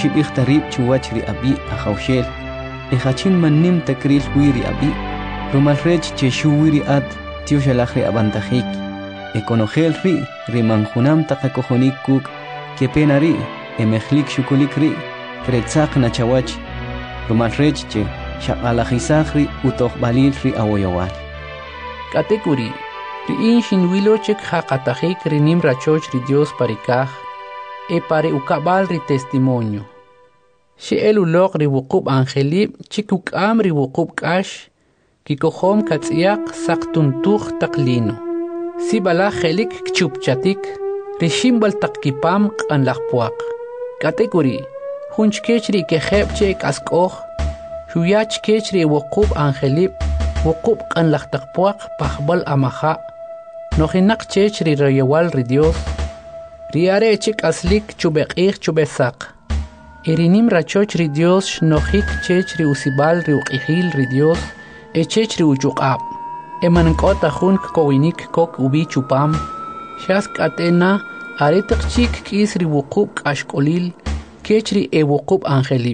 ushibih tarib chuwach ri abi ahawshel hachin manim takril wiri abi rumal rech che shuwiri ad tiushalach ri abantajik ekonogel ri manjunam taqakojonik kuk kepenari emejlik shukulik ri kretzaq nachawach rumal rech che shaqalajisaj ri utojbalil ri awoyowal katekuri ri inshin wilochek haqatajik ri nim rachoch ri Dios parikaj pare ukabal ri testimonio She'el ulok ri wuqub angelib chikukam ri wuqub kash kikohom katsiyak saktuntuj taklino sibala khelik kchupchatik ri shimbal takkipam qan laqpuaq katekuri hunchkech ri keheb chek askoj shuyach kech ri wuqub angelib wuqub qan laqtaqpuaq pajbal amaja nojinak chech ri royewal ri Dios ri are chik aslik chubeqij chubesaq Erinim rachoch ri Dios nojik chech ri usibal ri uqihil ri Dios chech ri uchuqab emankota jun kowinik kok ubi chupam shask atena aretak chik kis ri wuqub ashkolil kech ri wuqub angelib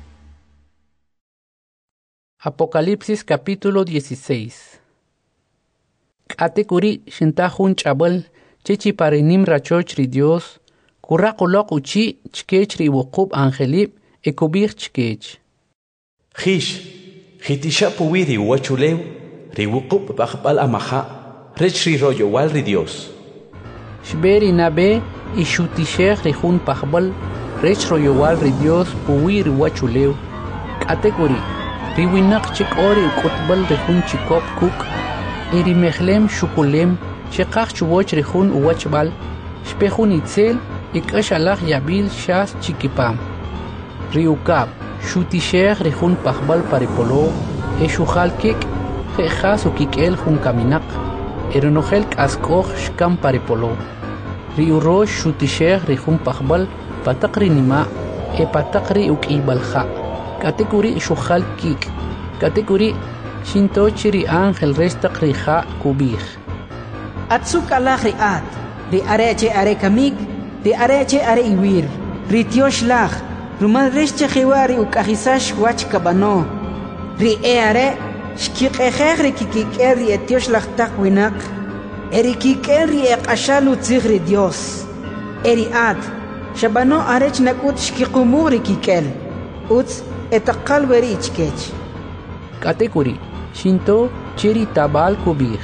Apocalipsis capítulo 16 Katekuri shinta jun chabal chechi parenim rachoch ri Dios Kuraqulok uchi chkech ri wuqub angelib ekubir chkech. Khish, khitisha puwiri wachulew, ri wuqub baqbal amaha, rech ri royo wal ri Dios. Shberi nabe ishutishech ri jun paqbal, rech royo wal ri Dios puwiri wachulew. Kategori, ri winak chik ori ukutbal ri jun chikop kuk, iri mechlem shukulem, shekach chuwoch ri jun uwachbal, shpejun itzel, ikashalach yabil shas chikipam. Riukab, shutishech rejun pajbal paripolo, eshuhal kik, jejas o kikel jun kaminak, eronogel kaskoj shkam paripolo. Riurosh shutishech rejun pajbal, patakri nima, patakri ukibalja. Kategori shuhal kik, kategori shintochiri angel restak rija kubij. Atsuk alach riat, ri areche are kamik, Ri areche are iwir, ri tiosh lach, rumal reche jiwari ukajisash wach kabano. Ri are, shkiqejer ri kikiker ri etiosh lach tak winak, eri kiker ri ekashalu tzigri Dios. Eri ad, shabano arech nakut shkiqumu ri kikel, utz etakal weri ichkech. Kategori, shinto chiri tabal kubir.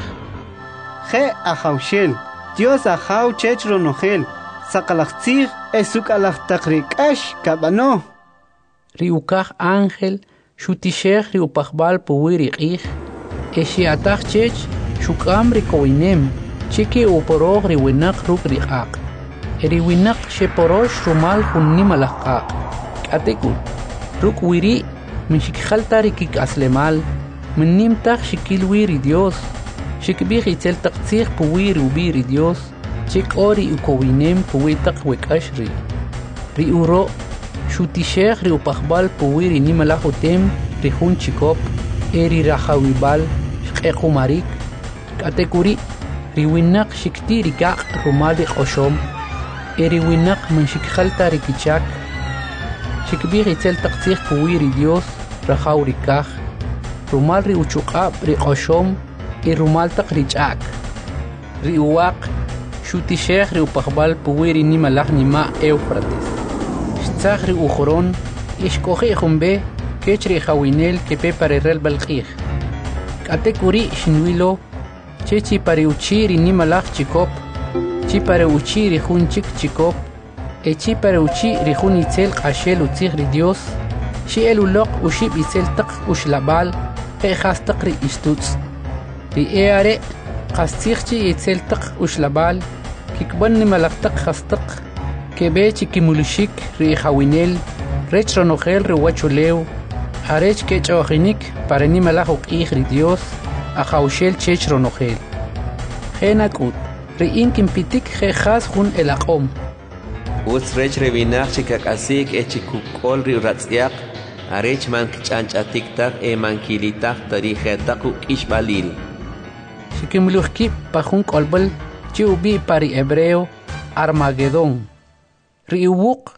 Je ahaushel, Dios ahau chechro nogel. Sakalachtzig esukalach takrikash kabano. Riukach ángel, shutishech riupachbal puwiri qij, eshiatach chech, shukam rikowinem, chiki uporog riwinak ruk riqaq. Eriwinak sheporosh rumal hunnimalaqaq. Katekul, ruk wiri, minshikhalta rikik aslemal, minnimtach shikilwiri Dios, shikbih itzel taqtzig puwiri ubiri Dios, Chik ori ukowinem puwitak wekashri. Ri uro, shutishech ri upachbal puwiri nimalahutem ri hun chikop, eri rahawibal, shkekumarik. Katekuri, ri winak shikti rikaq rumali qoshom, eri winak manshikhalta rikichak. Shikbir itzel taqtzig puwiri Dios, rahaw rikaj. Rumal ri uchuqab ri qoshom, rumal tak richak. Ri uwaq, shutishech ri upachbal puwiri nimalach nima Eufrates. Shtzach ri ujoron, ishkoji jumbe, kech ri jawinel kepe parerel balqij. Katekuri shinwilo, chechi pare uchi ri nimalach chikop, chi pare uchi ri jun chik chikop, chi pare uchi ri jun itzel qashel utzig ri Dios, shi el ulok ushib itzel tak ushlabal, jejas tak ri istutz. Ri eare, qastzigchi itzel tak ushlabal, kikban nimalach tak jastak, kebe chikimulushik ri jawinel, rech ronogel ri wachulew, arech kech ojinik pare nimalach uqij ri Dios, ajawshel chech ronogel. Jenakut, ri inkim pitik jejas jun elaqom. Utz rech revinach chikakasik echikukol ri ratzyak, arech man kchanchatik tak mankilitak tarijetak ukishbalil. Shikimuluhkip pajun kolbal, chi ubi pari hebreo, Armagedón. Ri uwuk,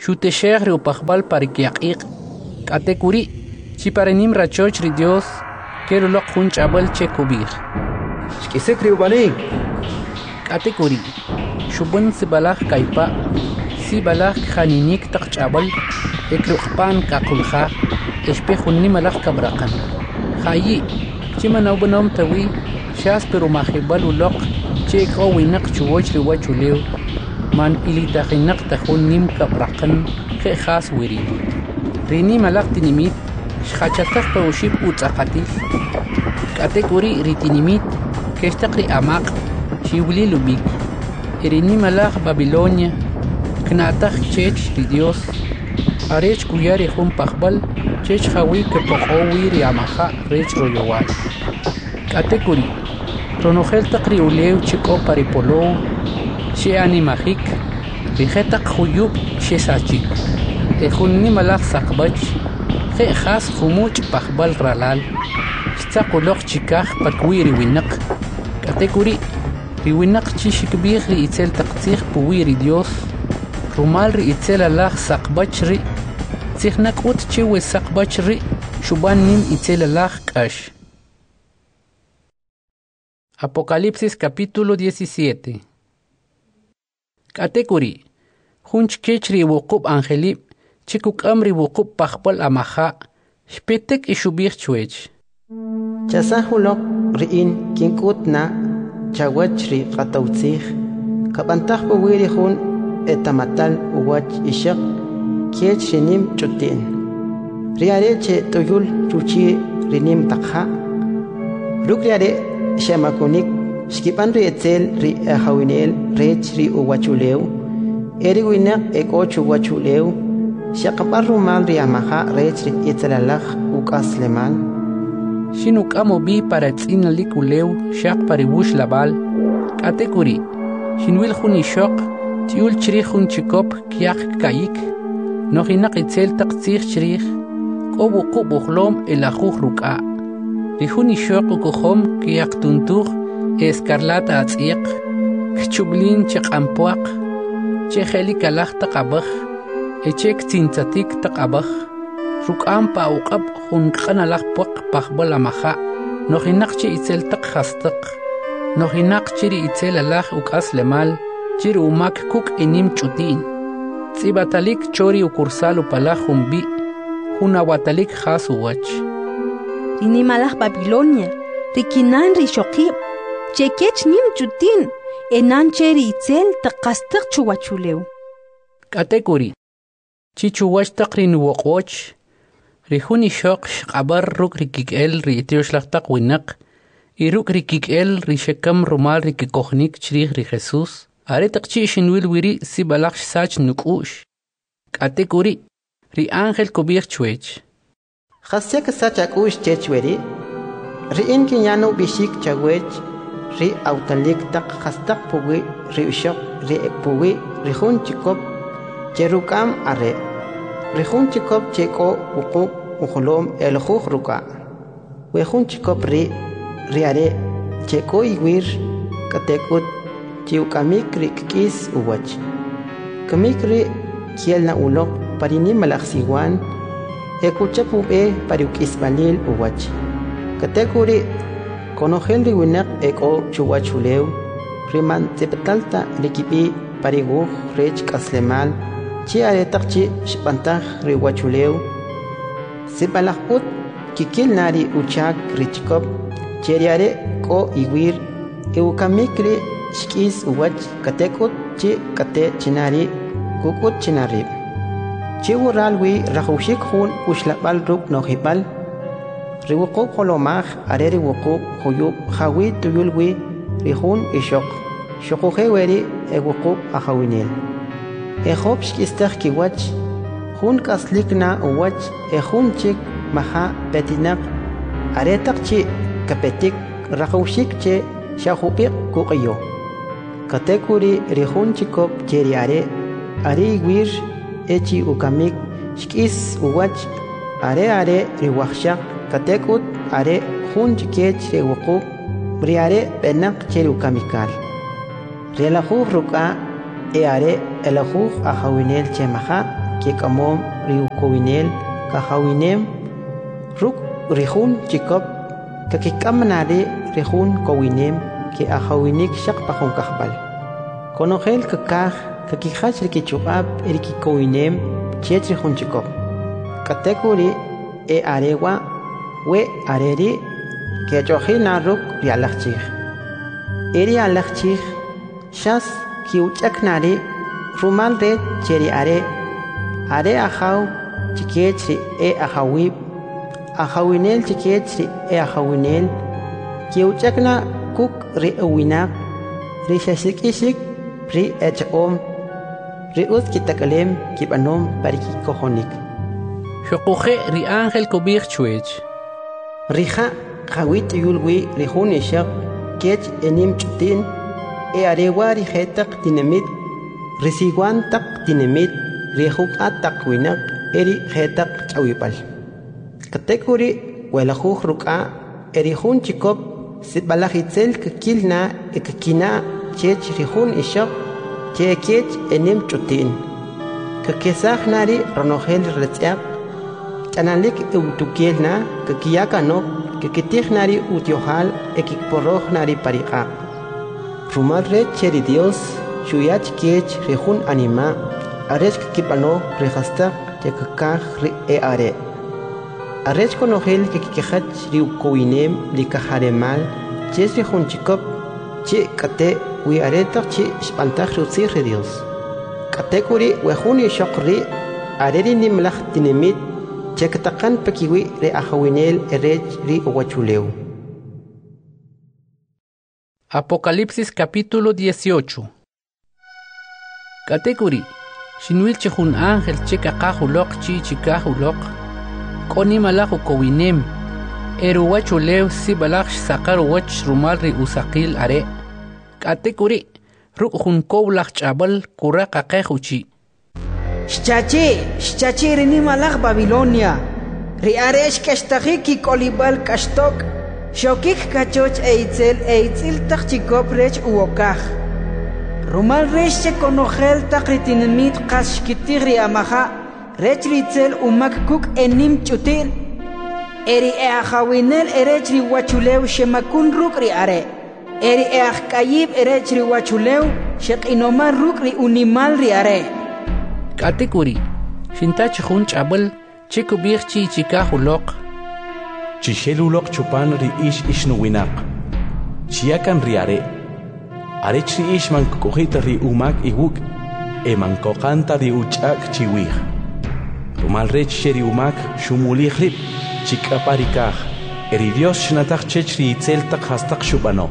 Shuteshech ri upachbal parikiaqiq. Katekuri, chiparanim rachoch ri Dios, quiero lo junch abel che kubir. Shkisek ri ubanig. Katekuri, shubun sibalach kaipa, sibalach khaninik taqchabal, ekruqpan kakulha, espejunni malach kabrakan. Khayi, chimanaw banom tawi, shas pero mahibal ulok, che ko winak chuwoch ri wachuleu, man ilitahinak tahunnim kabrakan, khe khas wiri. Rini malach tinimit, shkhachatak pa ushib utzakatif. Katekuri ritinimit, kestakri amak, shiwli lubik. Rini malach Babilonia, knatak chech ri Dios. Arech kuyari jun pachbal, chech hawi ke pokowi ri amaha rech royowal. Katekuri, ronogel takri ulew chiko paripolo, she animahik, rijetak huyub she sachik. Ejunni malach sakbach, je khas khumuch pachbal ralal, shtakulok chikah pakwi ri winak. Katekuri, ri winak chishikbih ri itzel taqtzih puwi ri Dios, rumal ri itzel alach sakbach ri, tzihnak ut chiwe sakbach ri, shuban nim itzel alach kash. Apocalipsis capítulo 17. Katekuri, hunch kechri wukub angelib, chikuk amri wukub pachbal amaha, shpetek ishubih chwech. Chasahulok riin kinkut na chawach ri qatawtzih, kapantah puwiri hun etamatal uwach ishak, kiech rinim chutin. Riare che tuyul chuchi rinim takha. Ruk riare shamakunik, shkipan ri etzel ri ahawinel rech ri uwachuleu, eri winak eko chuwachuleu, shakapar rumal ri amaha rech ri etzelalach ukaslemal. Shinuk amo bi para tzinalik uleu, shak paribush labal. Katekuri, shinwil hun ishok, tiul chirih hun chikop kiak kayik, nohinak itzel taqtzih chirih, kobu kubuhlom elajuh ruka. Rihun ishok ukuhom kiak tuntuh, escarlata atziq, kchublin chaqampuaq, cheheli kalach taqabach, echek tzintatik taqabach, rukam pa uqab hunqanalach puaq pachbal amaha, nohinak chi itzel taqhastaq, nohinak chiri itzel alach ukas lemal, chiri umak kuk enim chutin, tzibatalik chori ukursal upalach humbi, hunawatalik khas uwach. Inimalach Babilonia, rikinan rishokib, chekech nim chutin, enan cheri itzel taqastak chuwachuleu. Katekuri, chichuwach taqrin woqwoch, rihun ishok shqabar ruk rikik-el riitioshlashtaq winak, iruk rikik-el rishekam rumal rikikohnik chrih ri Jesus, aretaq chi shinwil wiri sibalach sach nukush. Katekuri, ri ángel kubir chwech. Khasek sachakush chechweri, riin kinyano bishik chawech, ri autalik tak khastak puwi, ri ushok, ri puwi, rihun chikop, cherukam are, rihun chikop cheko ukuk uholom elhuh ruka, wehun chikop ri are, cheko iwir, katekut, chiukamik ri kikis uwach. Kamik ri kiel na ulok parini malaksiwan, Ekucha pube pariukisbalil uwach. Katekuri konogel ri winak eko chuwachuleu, riman tepetalta rikipi pariguh rech kaslemal, chi aretak chi shpantah ri wachuleu. Sipalakput kikil nari uchak richkop, cheriare ko iwir, eukamikri shkis uwach katekut chi kate chinari, kukut chinarib. Chiwuralwi rahushik hun ushlabal ruk nohibal, riwukuk holomach are riwukuk huyub hawi tuyulwi rihun ishok, shokujeweri ewukuk ahawinil. Ehop shkistach kiwach, hun kaslikna uwach ehun chik maha petinak, aretak chi kapetik rahushik che shahupik kukayo. Katekuri rihun chikop cheriare, ari wir echi ukamik shkis uwach are riwachshak katekut are hun chikech rewukuk briare benak cheri ukamikal relajuh ruka are elajuh ahawinel chemaha kikamom riu kowinel kahawinem ruk rihun chikop kakikamnari rihun kowinem ki ahawinik shak pahon kahbal konogel kakah kakihach rikichukab eriki kowinem chech rihun chikop katekuri arewa we areri kechohina ruk rialachich eri alachich shas kiuchaknari rumal re cheri are ahaw chikechri ahawib ahawinel chikechri ahawinel kiuchakna kuk ri awinak ri shashikishik ri echom ri uskitakalem kibanom pariki kohonik Shokuje ri ángel kubir chuech rija khawit yulwi ri hunishak kech enim chutin arewa ri hetak dinamit risiguan tak dinamit rihuk atak winak eri hetak chawipal katekuri welajuj ruka eri hun chikop sitbalajitzel kakilna ekakina chech rihun ishak chekech enim chutin kakesaj nari ronogel retziak kanalik eutukielna kakiyakanok kakitij nari utiohal ekikporoj nari pariqa rumal re cheri Dios shuyach kech rihun anima arech kipano rehasta yakakaj ri are arech konogel kikikejach riukowinem likajaremal ches rihun chikop che kate wi aretak che spantaj rutzir Dios katekuri wehuni shokri areri nimlaj tinimit chekatakan pekiwi re ahawinel erech ri uwachuleu. Apocalipsis capítulo 18. Katekuri shinwil chehun ángel chekakajulok chikajulok koni malajo kowinem eruwachuleu sibalaj sakar wach rumal ri usakil are katekuri rukjun kowlaj chabal kurakaqejuchi Shchachi rini malach Babilonia ri aresh kashtajiki kolibal kashtok shokik kachoch eitzil tachikop rech uokaj rumal resh chekonogel takritinimit kashkitig ri amaja rech ritzel umak kuk enim chutil eri eajawinel erech ri wachulew shemakun ruk ri are eri eajkayib erech ri wachulew shekinoman ruk ri unimal ri are katekuri shintach jun chabal chikubir chikajulok Chishelulok chupan ri ish nuwinak chiakan ri are arech ri ish man kokojita ri umak iwuk man kokanta ri uchak chiwih rumal rech sheri umak shumulih rib chikaparikaj eri Dios shnataj chech ri itzeltak hastak shubano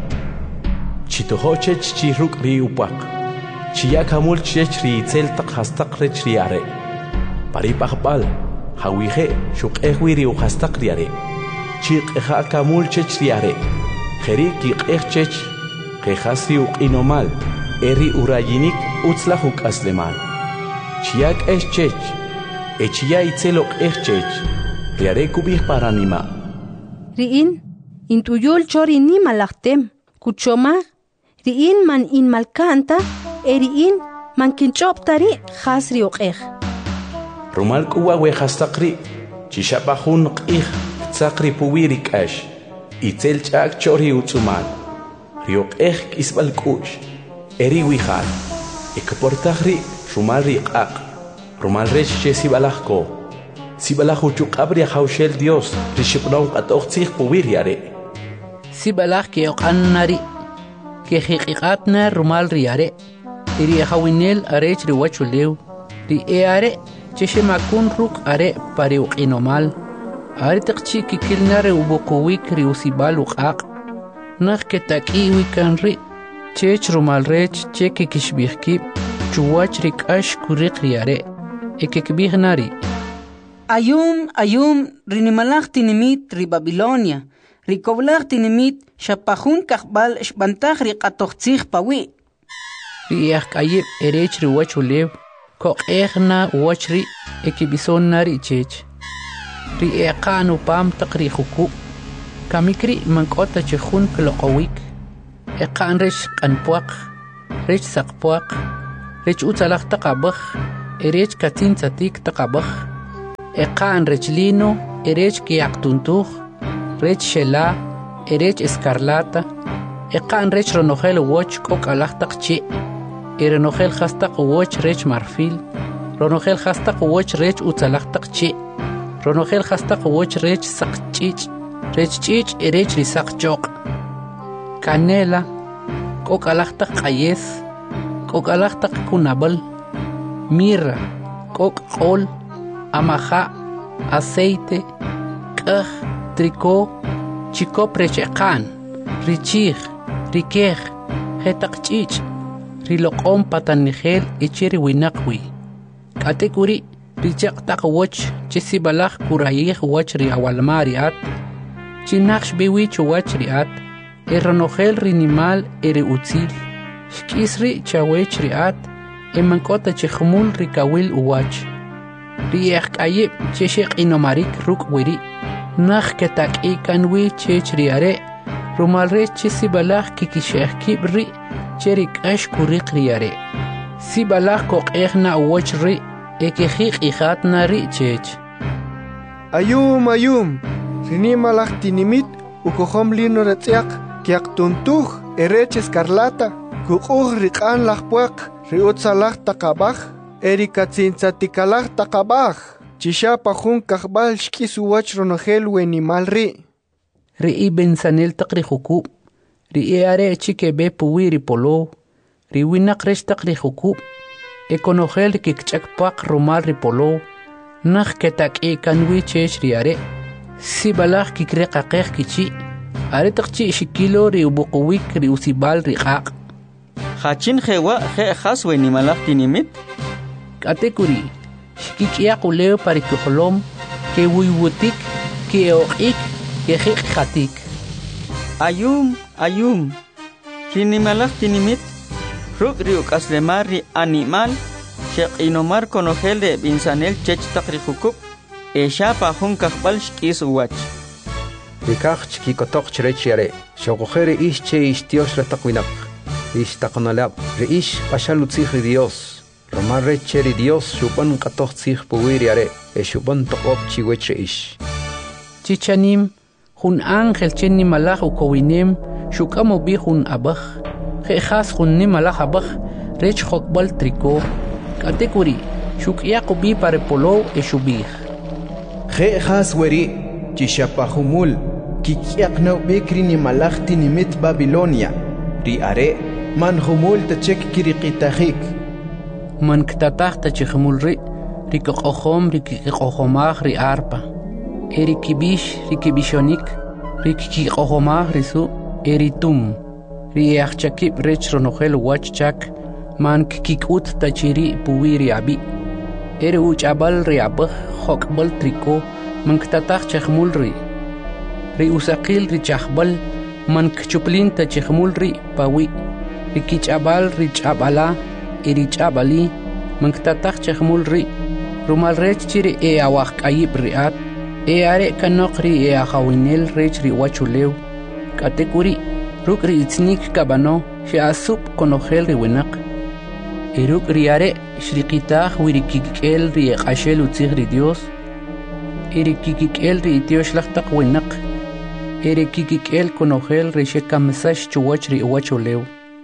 chitoho chech chiruk ri upak chiakamul chech ri itzeltak hastak rech ri are paripajbal hawije shukejwi ri uhastak ri are chiqeja kamul chech ri are jeri kiqej chech qejas ri uqinomal eri urayinik utzlajuk aslemal chiak es chech echia itzelok chech ri are kubij paranima riin intuyul chori ni malaktem kuchoma riin man in malkanta eriin man kinchoptari khasri uqej rumal kuwa we khastaqri chishapajun qij tsaqri puwiri kash itzel chak chori utzumal rioqej kisbal kush eri wijal ekportajri rumal riqaq rumal resh chesibalajko sibalaju chuqabri hawshel Dios rishibnaw qatoqtzij puwiri are sibalaj ke oqannari ke hiqiqatna rumal riare iri hawinel arech ri wachulew ri are cheshemakun ruk are pariuqinomal are taqchi kikilnare ubokowik ri usibal uqaq naq ke takiwi kanri chech rumal rech cheki kishbihki chuwach ri kash kuriq riare ekekbihnari ayum rinimalaj tinimit ri Babilonia ri koblaj tinimit shapajun kajbal shbantaj ri qatoqtzij pawi ri yaqayib erech ri wachulew koqejna wachri ekibisonnari chech ri eqanu pam taqri khuku kamikri mankota chejun kloqowik eqan resh qanpuaq resh saqpuaq resh utzalaj taqabaj erech katin tzatik taqabaj, eqan rechlino, erech kiaqtuntuj, rech shela, erech escarlata, eqan rech ronogel woch kok alajtaq chi, erenogel hastaq woch rech marfil, ronogel hastaq woch rech utzalajtaq chi, ronogel hastaq woch rech saqchich, rech chich erech risaq choq, canela, kok alajtaq qayes, kok alajtaq kunabal, mirra, kok qol, amaja, aceite, kaj, tricó, chicop recheqan, richij, riquej, jetaq chich, riloqom patanigel echeri winaqwi. Katekuri, richaq taq woch, chesibalaj kurayij wach riawalmariat, chinaqsh biwich wach riat, eronogel rinimal ere utzil, shkisri chawech riat, emankota chejmul rikawil uwach. Riek ayib cheshek inomarik ruk wiri, nach ketak ikanwi chech riare, rumalre chesibalaj kikishek kibri, cherik ash kurik riare. Sibalaj kok na uwach ri, ekejik ijat na ri chech. Ayum, rinimalaj tinimit, ukohom lino retziak, kiaktuntuj, erech escarlata, kukuj rikan lajpuak, riutzalaj takabaj, erikatzintzatikalaj takabaj, chishapa jun kajbal shkisuwach ronogel wenimal ri. Ri bensanel takri jukub, ri are chike be puwiri polo, ri winak resh takri jukub, ekonogel kikchakpak rumal ri polo, nach ketak kanwi chech ri are, sibalaj kikrekakej kichi, are takchi shikilo ri ubukuwik ri usibal ri qaq. Hachin jewa je haswe ni malakti nimit? Katekuri, shkikia kuleo parikuholom, ke wiwutik, ke oqik, ke hatik. Ayum, rini malakti nimit? Ruk riuk aslemar ri animal, shek inomar konogel de binsanel chech takri hukub, shapa hun kakbal shkis uwach. Rikach kikotok chrechiare, shokojere che ishtios retaquinak. Ishtaqnalab, reish pashalutzih Dios. Romar recheri Dios, shupan katochzih puwiriare, shupan tokop chiwech reish. Chichanim, hun ángel chenni malach ukowinem, shukamo bi hun abach, jejas hun ni malach abach, rech hokbal tricó, katekuri, shukyako bi parepolo shubih. Jejas weri, chishapahumul, kikiaknau bekri ni malach tinimit Babilonia, riare, man humul tachek kiriqitajik. Man ktatach tachikmul ri, rikokohom rikikohomach ri arpa. Erikibish rikibishonik, rikikohomach risu, eritum. Riachchakip rech ronogel wachchak, man kikikut tachiri puwiri abi. Eri uchabal ri abach, hokbal triko, man ktatach chakmul ri. Ri usakil ri chakbal, man kchuplin tachikmul ri pawi. Rikichabal richabala, irichabali, manktatach chakmul ri, rumal rech chiri awak ayib riat, are kanok ri ahawinel rech ri wachulew, katekuri, ruk ri itznik kabano, asup konogel ri winak. Iruk riare, shrikitaj wirikikel ri ashel utzig ri Dios, irikikel ri itiosh lachtak winak, irikikel konogel ri shekamasash chuwach ri wachulew.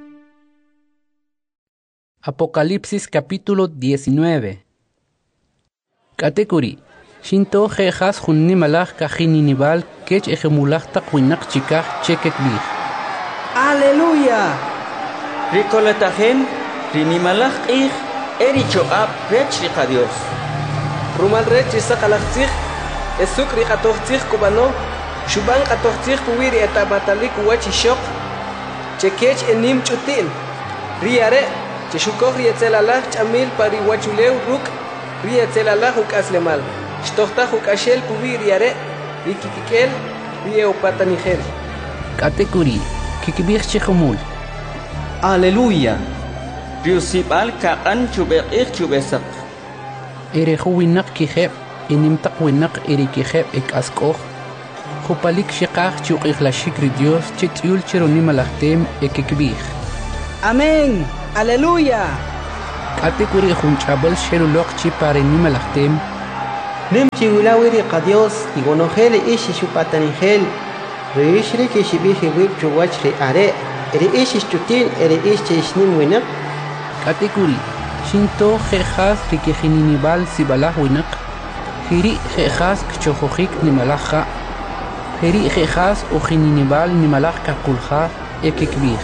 Apocalipsis capítulo 19. Katekuri, shinto jejas junni malach kajininival kech ejemulach taquinak chikaj chekek bih. Aleluya! Ricoletajen, rinimalach ij, ericho ab rech rica Dios. Rumal rech isakalachzich, esuk ricatochzich kubano, shuban katochzich puwiri etabatalik wachishok, chekech enim chutin, riare, cheshukoj rietzelalaj chamil pari wachuleu ruk, rietzelalaj ukaslemal, shtochtaj ukashel puwiri are, rikikikel, rieopatanigel. Katekuri, kikibich chejumul. Aleluya! Riusibal kaqan chubekich chubesak. Erejuwinak kijeb, inimtak winak erikijeb ek askoj, jupalik shikaj chuqijlashik ri Dios chityul chironimalajem ekikbij. Amén. Aleluya. Katekuri junchabel sherulok chipare nimalachtem. Nem chiwilawiri qa Dios igonojele ishi shupatanigel. Reishri que shibihi wib chuwachri are. Eri ishi chutin eri ishi ishnim winak. Katekuri shinto jejas rikejinibal sibalah winak. Hiri jejas kchojohik nimalaja. Hiri jejas ujinibal nimalaj kakulja ekekbih.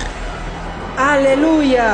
Aleluya.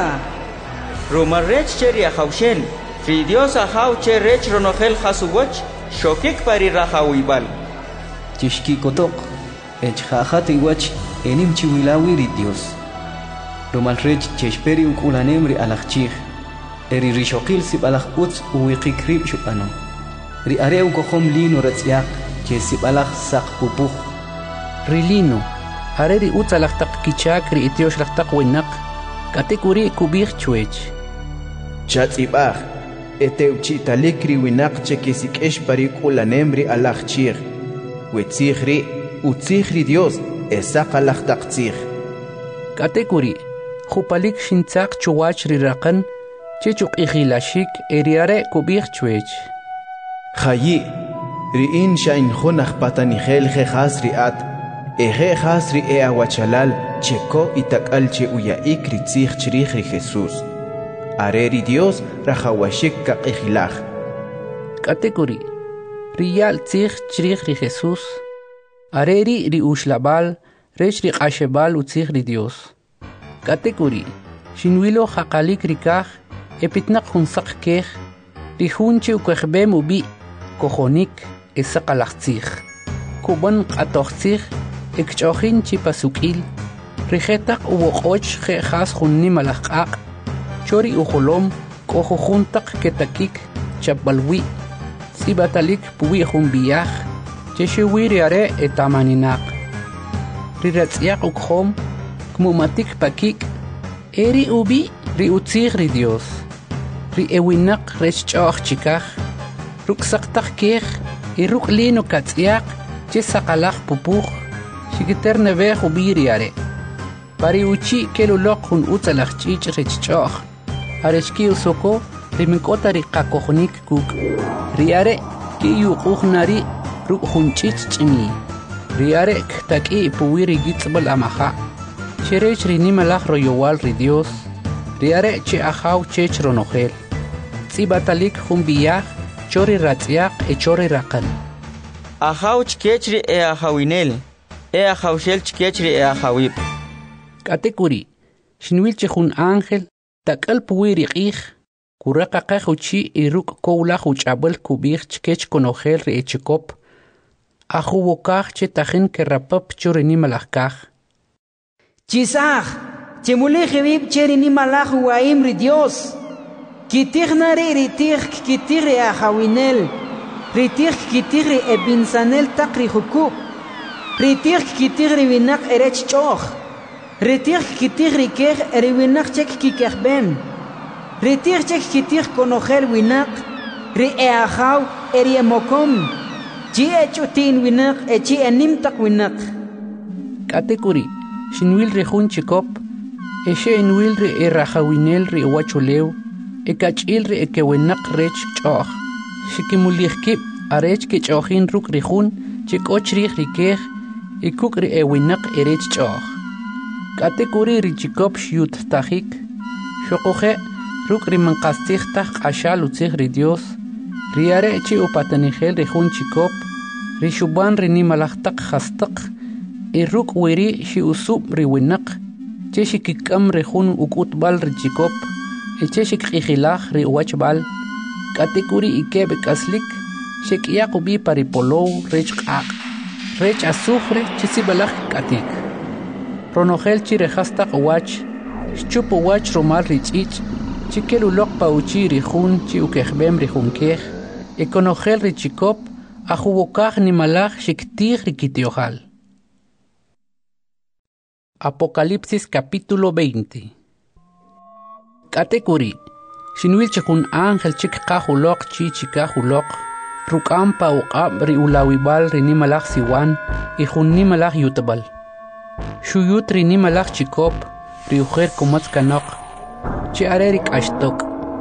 Rumarech cheri ahaushel. Ri Dios ahau cherech ronogel hasuwach. Shokik pari rahawibal. Tishki kotok. Echjajat iwach enim chiwilawi ri Dios. Rumalrech chesperi ukulanem ri alachchij. Eri rishokil sibalach utz uwiqik rib shupano. Ri are ukohom lino ratziak che sibalach sak pupuj. Rilino. Are ri utz alachtak kichak ri itiosh lachtak winak. Katekuri kubich chuech. Chatzibaj. Eteuchitalik ri winak che kisikesh pari ukulanem ri alachchij. Wetzij ri utzihri Dios esaqalach taqtzih. Katekuri jupalik shintzaq chuwach riraqan chechuk ighilashik eriare kubich chuech. Khayi riin shain khunach patanigel jejas riat ejejas ri awachalal cheko itakal che uyaik ritzih chrij ri Jesús. Areri Dios rajawashik kaqihilaj. Katekuri riyal tzih chrij ri Jesús. Areri ri ushlabal, rech ri qashebal utzih ri Dios. Katekuri, shinwilo haqalik rikaj, epitnak hunsaq kej, ri hunchi ukwejbem ubi, kojonik, esaqalachtzih. Kuban qatochtzih, ekchochin chipasukil, rijetak uwoqoch jejas junni malaqaq, chori ujolom, kojojuntaq ketakik, chapbalwi, sibatalik puwi junbiyaj, Cheshiwiri are etamaninak. Riratziak ukhom, kmumatik pakik, eri ubi ri utzig ri Dios. Ri ewinak rechchoch chikaj, ruksaktak kej, iruk lino katziak, chesakalach pupuj, shikiter nevej ubiri are. Pari uchi kelulok hun utzalach chich rechchoch, arechki usoko, riminkota ri kakohnik kuk, ri are ki yuquhnari ruk hunchich chimi. Riarek taki puwiri gitzbal amaha. Cherech rinimalach royowal ri Dios. Riare che ahaw chech ronogel. Tsibatalik humbiyah chori ratziak e chori raqan. Ahaw chkechri e ahawinel. E ahawshel chkechri e ahawib. Katekuri. Shinwil chehun ángel takal puwiri qih. Kuraka qahuchi iruk kowlach uchabel kubich chkech konogel ri echikop. Ahuwokaj chetajin kerapap chorini malajkaj. Chisaj, chemulejebib cherini malaj uaim ri Dios. Kitignari ritij kitigri ahawinel. Ritij kitigri ebinsanel takri hukub. Ritij kitigri winak erech choch. Ritij kitigri kej eriwinak chek kikejbem. Ritij chek kitig konogel winak. Ri eahaw eriemokom. Chi echutin winak echi enimtak winak. Katekuri, shinwil ri hun chikop, eshe enwil ri erahawinel ri wachulew, ekachil ri ekewinak rech choch. Shikimulihkip arech kechochin ruk ri hun, chikochrig ri kej, ikuk ri ewinak erech choch. Katekuri ri chikop shiut tajik, shokoje ruk ri mankastijtaj ashal utzig ri Dios, riare chi upatanigel ri hun chikop, ri shuban ri nimalachtak hastak, iruk wiri shi usub ri winak, che shikikam ri hun ukutbal ri chikop, che shikijilaj ri wachbal, katekuri ikebe kaslik, shikiyakubi paripolow rech qaq, rech azufre chisibalaj katik. Ronogel chi rehastak wach, chupu wach romal ri chich, chikelulok pauchi ri hun chi ukejbem ri hunkej, ekonogel ri chikop, ahuwokaj nimalaj shiktig ri kitiojal. Apocalipsis capítulo 20. Katekuri, shinwil chikun ángel chik kahulok chi chikahulok, rukam pa uqab ri ulawibal ri nimalaj siwan, ihun nimalaj yutabal. Shuyut ri nimalaj chikop, ri ujer kumatz kanok, chi arerik ashtok.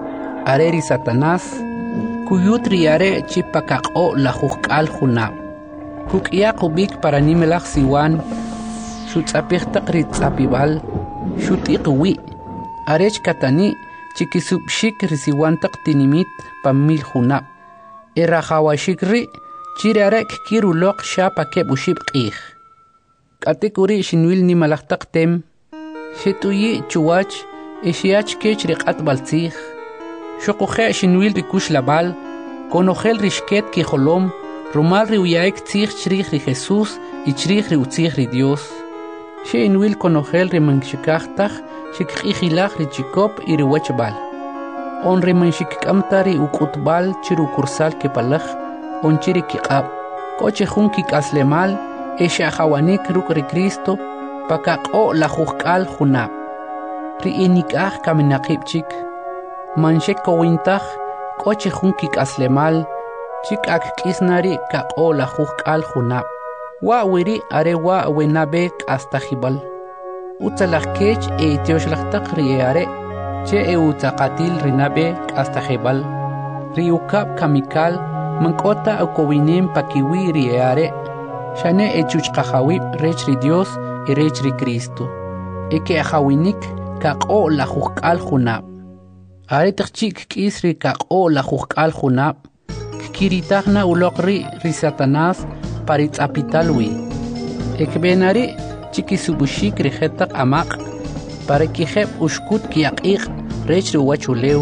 areri Satanás, kuyut riare chipakaqo la juzqal junab. Kuk'ya qubik para nimelaq siwan, xutz'apiqtaq ritz'apibal, xutiqwi, arech katani, chikisubshik risiwantaq tinimit pamil junab. Errajawashik ri, chirarek kiruloq xapa kebushib q'ij. K'atikuri xinwil nimalaqtaq tem, xetuyi chuwach, exiach kech riq'at baltzij, xoquje xinwil rikush labal, konojel rixket kijolom, rumal riuyaik tzij chrij ri Jesús y chrij riutzij ri Dios. Xinwil konojel rimanxikajtaj, xikq'ijilaj ri chikop y riwachbal. On rimanxikkamta ri uk'utbal chiru kursal kepalaj, on chiri kiqab, koche jun kik'aslemal, exajawanik ruk' ri Cristo, pakaq'o la juzq'al junab. Ri inik'aj kaminaqib'chik, manxek kowintaj, koche jun kik'aslemal, chik'ak k'isnari kaq'o la juzq'al junab. Wa wiri are wa wenabe k'astajibal. Utzalaj kech itioxlajtaq ri are, che utzaqatil rinabe k'astajibal. Ri ukab kamikal, mank'ota ukowinem pakiwi ri are, xane echuchqajawib rech ri Dios y rech ri Cristo. Eke ajawinik kaq'o la juzq'al junab. Are tiqchik k'is ri kaq'o la juzq'al junab, kiritajna uloq ri Satanás paritz'apitalwi. Ekbenari chikisubushik ri jetaq amaq, para kijeb uxkut kiyaq'iq rech ri wachulew,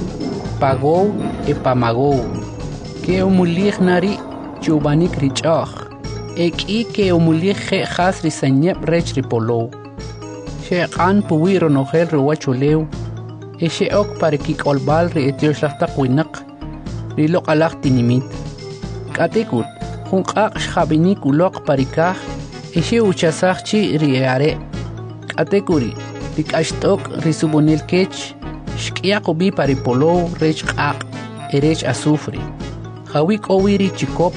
pagow e pamagow. Ke umulij nari chubanik ri ch'oj, ek'i ke umulij je jas ri sanyeb rech ri polow. Xeqan puwi ronojel ri wachulew, e xe'ok para kik'olbal ri etioxlajtaq winaq, ri loq'alaj tinimit. K'atikut, junq'aq xjabinik uloq parikaj, e xeuchasaj chi ri are. K'atikuri, ri k'axt'ok ri subonil kech, xk'yaq ubi pari polow rech q'aq, e rech azufre. Jawik owi ri chikop,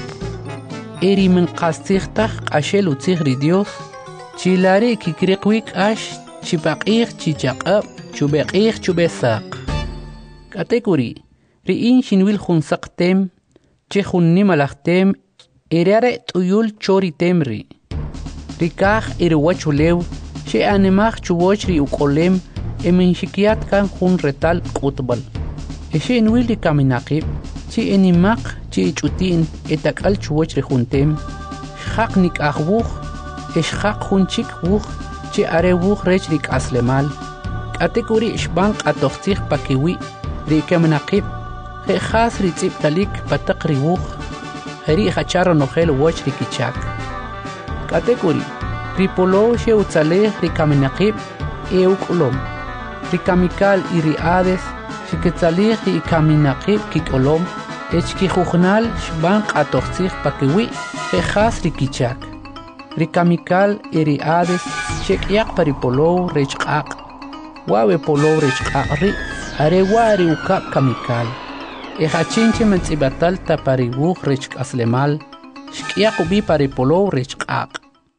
e ri minqastzijtaj q'axel utzij ri Dios, chilari kikriqwik ax chipaq'ij chichaq'ab, chubeq'ij chubesaq. K'atikuri, ri in xinwil junsaq tem, che jun nimalaj tem, eriare t'uyul chori temri. Ri kaj iri wachulew, xe animaj chuwoch ri uk'olem, e minxikiat kan jun retal k'utbal. E xe inwil ri kaminaqib, chi inimaq chi ich'utin e tak'al chuwoch ri juntem, xjaq nik'aj wuj, e xjaq jun chik wuj, chi are wuj rech ri k'aslemal. K'atikuri xban q'atojtzij pakiwi, ri kaminaqib, jejas ri tz'ibtalik pataq ri wuj, jeri jacharo nojel woch ri kichak. K'atikuri, ri polow xe utzalej ri kaminaqib, e uk'olom. Ri kamikal y ri Hades, xikitzalij ri kaminaqib kik'olom, e chkijujnal xban q'atojtzij pakiwi, jejas ri kichak. Ri kamikal y ri Hades, xek'yaq pa ri polow rech q'aq. Wawe polow rech q'aq ri, are wa ri ukab kamikal. E hachinche mentz'ibatal ta pa ri wuj rech k'aslemal, xk'yaq ubi pa ri polow rech q'aq.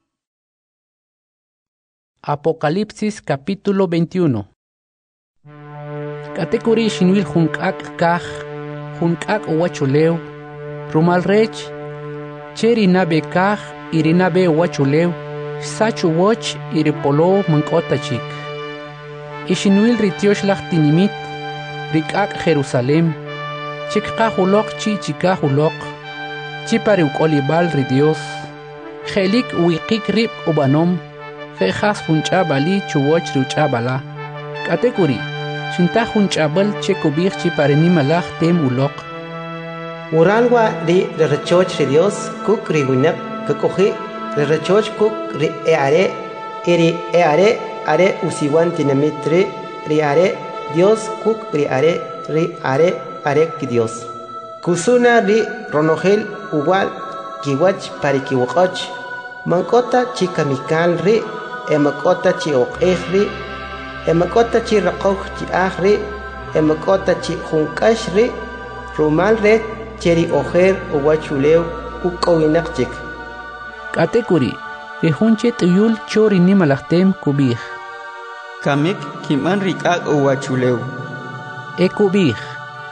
Apocalipsis capítulo 21. K'atikuri xinwil junk'ak kaj, junk'ak wachulew, rumal rech, che rinabe kaj y rinabe wachulew, xsachu woch y ri polow mank'ota chik. Y xinwil ri tioxlaj tinimit, ri k'ak Jerusalem, chikqaj uloq chi chikaj uloq, chi pari uk'olibal ri Dios, jelik uwiqik rib ubanom, jejas junch'abali chuwoch ri uch'abala. K'atikuri, xintaj junch'abal che kubij chi pari nimalaj tem uloq. Uranwa ri rechoch ri Dios kuk ri winaq kakoji ri rechoch kuk ri eare iri eare are usiwan tinamit ri are Dios kuk ri are ki Dios. Kusuna ri ronojel uwal kiwach pari kiwaqoch, mankota chi kamikal ri, emakota chi oq'ej ri, emakota chi raqoj chi aj ri, emakota chi junkash ri, rumal re cheri ojer uwachulew uk'owinaq chik. K'atikuri, ri junche t'uyul chori nimalajtem kubij. Kamik kiman rik'ak uwachulew. E kubij,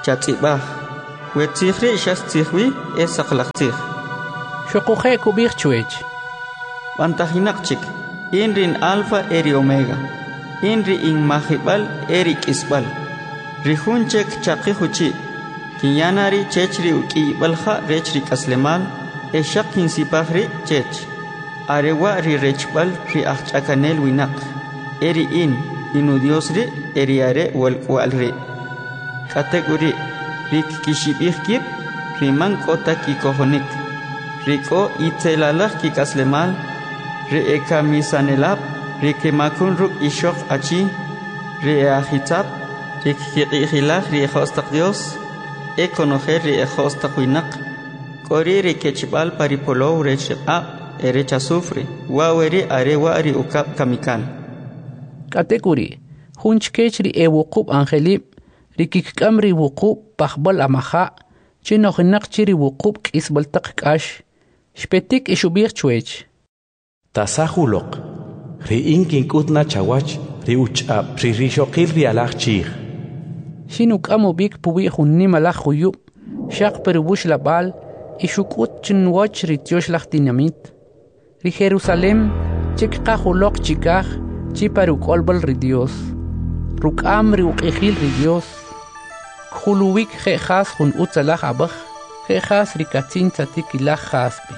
chatzibah. Wetzihri shastihwi esaqlaqtih. Shokuhe kubih chuech. Bantahinakchik. Inrin alfa eri omega. Inri in mahibal eri kisbal. Rihunchek chaqihuchi. Kinyanari chechri ukibalha rechri kaslemal. Eshakin sipahri chech. Arewa ri rechbal ri achchakanel winak. Eri inu diosri eri are walri. Kategori rik kishibihkib riman kota kikohonik. Riko itelalach kikaslemal. Ri ekamisanelab ri kemakun ruk ishok achi. Ri ahitab ri kikihilach ri ejostaq dios. Ekonojer ri ejostaq winak. Kori ri kechibal paripolow rechib'a erecha sufre. Waweri arewa ri ukab kamikal. Kategori hunchkech ri ewuqub angelib. Rikikam ri wuqub pahbal amaha. Chinohinak chiri wuqub kisbaltaq kash. Shpetik ishubir chuech. Tasahulok. Ri inkin kutna chawach. Ri uchab. Ri rishokil ri alach chih. Shinuk amubik puwi hunni malach huyub. Shaq peribush labal. Ishukut chinwach ri tiosh lach dinamit. Ri Jerusalem. Chik kahulok chikah. Chiparuk olbal ri Dios. Rukam ri uqihil ri Dios. Khuluwik khas hun utzalach abach. Khas ri katzin tzatikilach khaspi.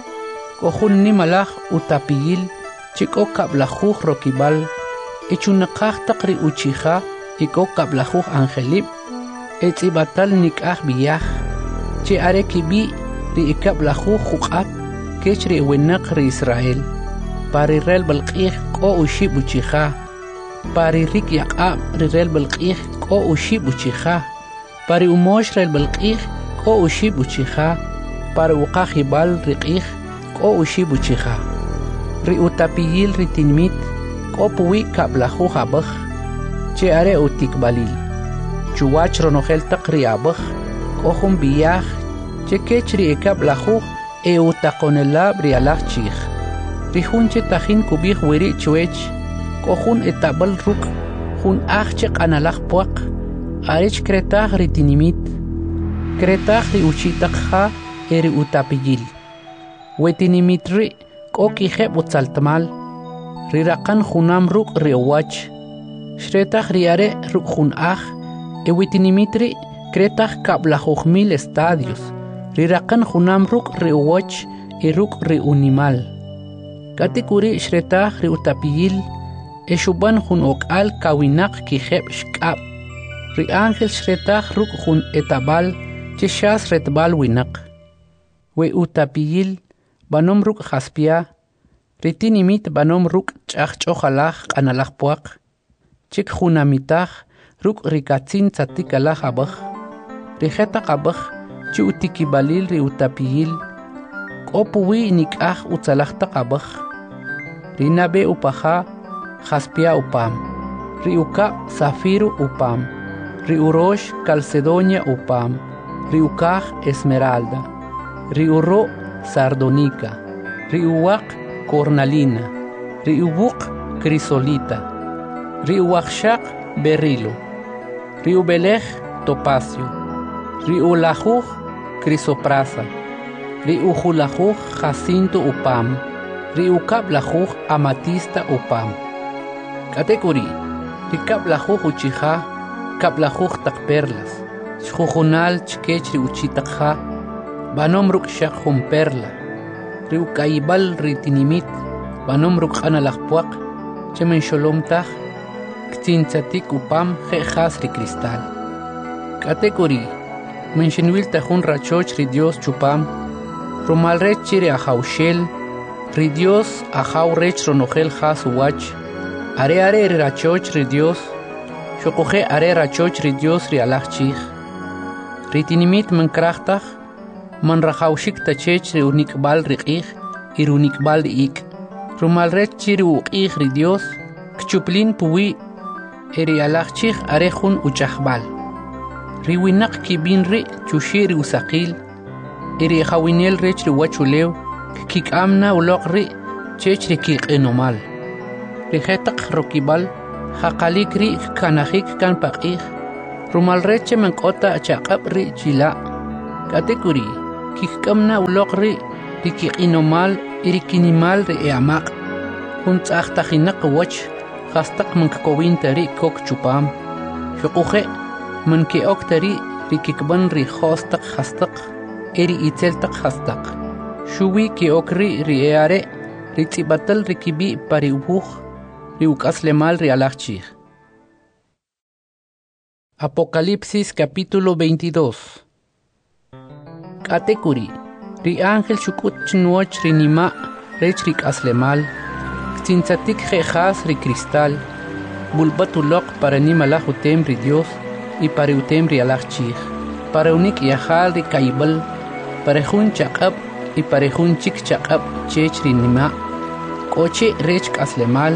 Kohun ni malach utapiyil. Chiko kablajuj rokibal. Ichunakach takri uchiha. Iko kablajuj angelib. Etzibatal nikah biyach. Che arekibi ri ikablajuj juqat. Kech ri wenak ri Israel. Parirel balqih ko ushib uchiha. Paririk yaqab rirel balqih ko ushib uchiha. Pari umosh rel balqih ko ushib uchiha. Pari uqahibal riqih ko ushib uchiha. Ri utapiyil ri tinmit ko puwi kablahu habakh. Che are utikbalil. Chuwach ronogel taqri abakh. Ko hum biyah. Che kech ri ikablahu e utakonelab ri alach chich. Rihunche tajin kubih wiri chuech. Kohun etabal ruk. Hun achchek analach puak. Arech kretach ritinimit. Kretach ri uchitakha eri utapiyil. Wetinimit ri kokiheb utzaltamal. Rirakan hunam ruk ri owach. Shretach riare ruk hun ach. Ewitinimit ri kretach kablajuhmil estadios. Rirakan hunam ruk ri owach e ruk ri unimal. Katikuri shretach ri utapiyil. Eshuban hun okal kawinak kiheb shkab. Ri ángel shretach ruk hun etabal. Chishas retbal winak. We utapiyil. Banom ruk jaspia. Ritinimit banom ruk chachchojalach analach puak. Chik hunamitach ruk rikatzin tzatikalach abach. Rijetak abach. Chi utikibalil ri utapiyil. Kopuwi nikach utzalachtak abach. Rinabe upaha. Jaspia upam. Riuka zafiru upam. Riurosh calcedonia upam. Riukaj esmeralda. Riuro sardonica. Riuwak cornalina. Riubuk crisolita. Riuwakshak berilo. Riubelej topacio. Riulajuj crisoprasa. Riujulajuj jacinto upam. Riukablajuj amatista upam. Kategori. Rikablajuj uchiha. Kablajuj tak perlas. Shujunal chkech riuchitakha. Banom ruk shakhum perla. Riukaibal ritinimit. Banom ruk analakpuak. Chemen sholomtach. Ktintzatik upam jejas ri cristal. Kategori. Menshenwil tajun rachoch ri Dios chupam. Romalrech chiri ajaushel. Ri Dios ajau rech ronogel jas uwach. Are ri rachoch ri Dios. Shokoje are rachoch ri Dios ri alach chich. Ritinimit menkrachtach. Man rajaushik tachech ri unikbal riqih. Ir unikbal ik. Romalrech chiri uqih ri Dios. Kchuplin puwi. Eri alach chich are jun uchahbal. Riwinak kibin ri chushiri usaqil. Eri jawinel rech ri wachulew. Kik amna ulok ri chech ri kik enomal. Rijetak rokibal. Haqalik ri kanajik kan paqih. rumal reche mankota chaqab ri chila katekuri kikkamna ulok ri rikiqinomal irikinimal ri eamaq kuntzaqtajinak wach khastaq mankakowintari kok chupam shuquje manki oktari rikikban ri khostaq khastaq eri iteltaq khastaq shuwi ki okri ri eare ritzibatal rikibi pari ubuj ri ukaslemal ri alachchij. Apocalipsis capítulo 22. Katekuri ri ángel shukut chnuoch ri nima rech ri kaslemal ktintzatik jejas ri cristal bulbatulok para nimalaj utem ri Dios y para utem ri alachchij para unik yajal ri kaibal para jun chaqab y para jun chik chaqab chech ri nima koche rech kaslemal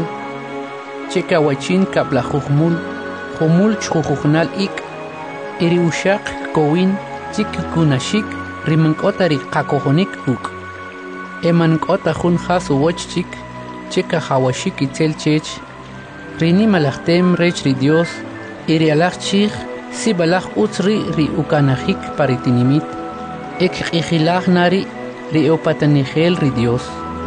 chekawachin kablajujmul humul chujujnal ik iri ushaq kowin chik kunashik rimankota ri qakojonik uk emankota jun jas uwoch chik cheka hawashik itzel chech rini malachtem rech ri Dios iri alachchij si balaj utzri ri ukanajik paritinimit ek qijilaj nari ri opatanijel ri Dios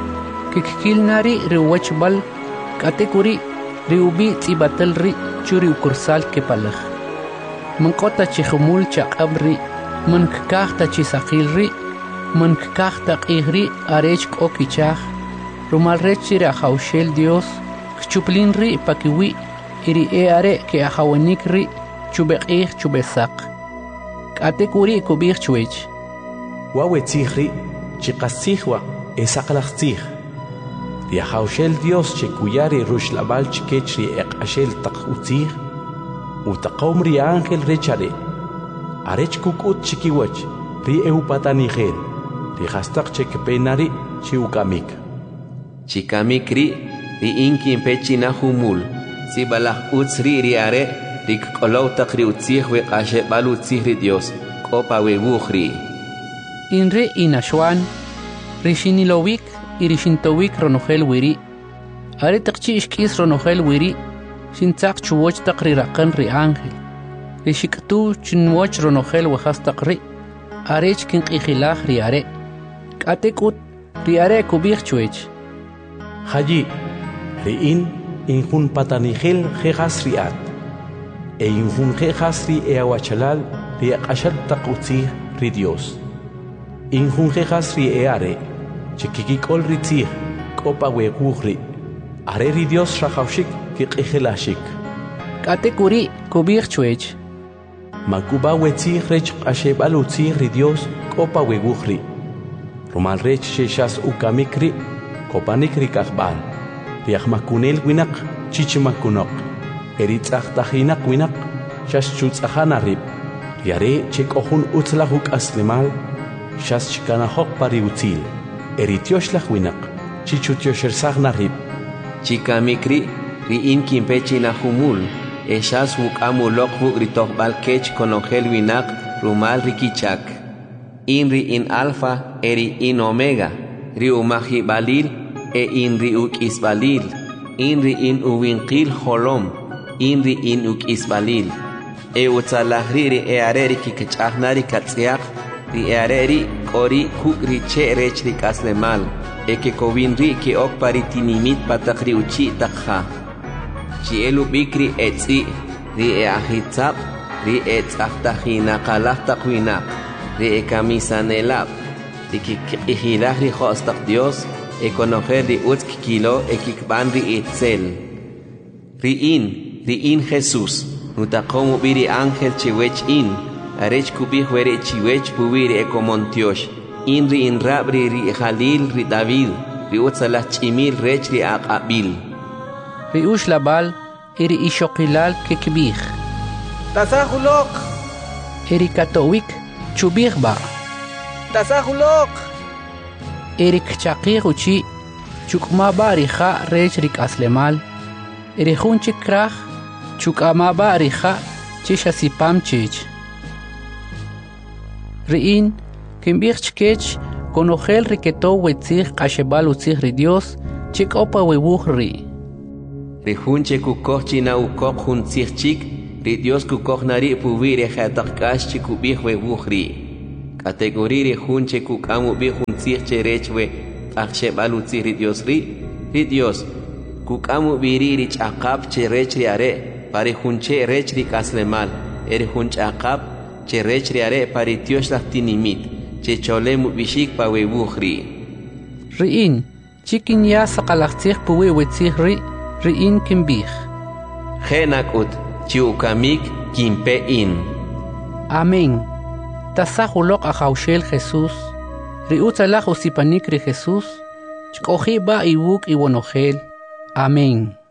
kikil nari ri wachbal katekuri ri ubi tzibatal ri churi ukursal kepalaj mankota chijumul chaqabri mankakta chisaqil ri mankakta qihri arech kokichaj rumal rechira haushel Dios chuplin ri pakiwi iri eare ke ahawanik ri chubeqih chubesaq katekuri kubih chwech wawe tzihri chiqasihwa esaqlaqtzih ri haushel Dios chekuyari rushlabal chikechri eqashel taqutzih utaqom ri ángel rechare arech kukut chikiwach ri eupatanijel ri hastaq chekpenari chiukamik chikamik ri inkin pechina humul si balaj utzri ri are ri kolow taqri utzih we qashe bal utzih ri Dios kopa we bukhri inre inashwan rishinilowik irishintowik ronojel wiri are taqchi ishkis ronojel wiri shintzaq chuwoch taqri raqan ri ángel rishiktu chinwoch ronojel wajas taqri arech kin qijilaj ri are katekut ri are kubih chwech hayi ri injun patanijel jejas riat e injun jejas ri eawachalal ri aqashal taqutzih ri Dios injun jejas ri eare chikikikol ri tzih kopa weguhri are ri Dios rajawshik kiqijilashik katekuri kubih chwech makuba wetzih rech qashebal utzih ri Dios kopa weguhri rumal rech sheshas ukamikri kopanik ri kahbal riaqmakunel winaq chichimakunaq eritzaqtajinak winaq shashchutz'ajana rib riare chek'ojun utzlaj uk'aslimal shas chikanajoq pari utzil eritioxlaj winaq chichutioxersajna rib chikamikri ri inkin pechina humul eshas wuk'amuloq wuk ri tojb'al kech konojel winaq rumal ri kichak inri in alfa eri in omega ri umajibalil e inri uk'isbalil inri in uwinqil holom inri in uk'isbalil e utzalajri ri eare ri kikch'ajna ri katz'yaq ri eare ri k'ori kuk' ri che' rech ri k'aslemal e kekowin ri ke'ok paritinimit pataq ri uchi' taqja chi'el ub'ik ri etz'i' ri eajitzab' ri etz'ajtajinaqalaj taq winaq ri ekamisanelab' ri kikq'ijilaj ri jo's taq Dios ekonojel ri utz kikilo ekikb'an ri itzel ri in Jesús nutaqom ub'i ri ángel chiwech in arech kubij were chiwech puwi ri ekomontiox in rab ri jalil ri David ri utzalaj ch'imil rech ri aq'abil ri uxlabal iri ixoqilal kekbij tasajulok iri katowik chubij ba tasajulok iri kchaqij uchi chukma ba ri ja rech ri k'aslemal iri jun chik kraj chuk'ama ba ri ja chixasipam chich ri'in kinb'ij chkech konojel ri ketow wetzij q'axeb'al utzij ri Dios chik'opa wewuj ri' ri jun chekukoj china ukok jun tzij chik ri Dios kukohnari puwiri khatakash chikubihwe wukhri kategoriri hunche kukamu bihun tsirche rechwe akshe balutsi ri Dios kukamu biriri chaqab che rechri are pari hunche rechri kaslemal eri hunch aqab che rechri are pari Dios lahtinimit che cholemu bishik pawe wukhri riin chikin ya saqalaqtsih puwe wetsih riin kimbih Genakut chiukamik kimpein. Amén. Tasahulok ahaushel Jesús. Riutzalaj usipanik ri Jesús. Chkoji ba iwuk iwonojel. Amén.